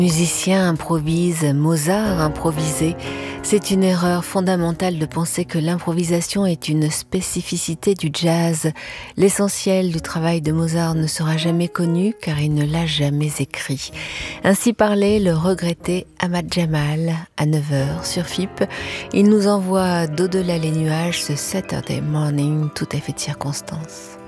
Musicien improvise, Mozart improvisé. C'est une erreur fondamentale de penser que l'improvisation est une spécificité du jazz. L'essentiel du travail de Mozart ne sera jamais connu car il ne l'a jamais écrit. Ainsi parlait le regretté Ahmad Jamal à 9h sur FIP. Il nous envoie d'au-delà les nuages ce Saturday morning tout à fait de circonstance.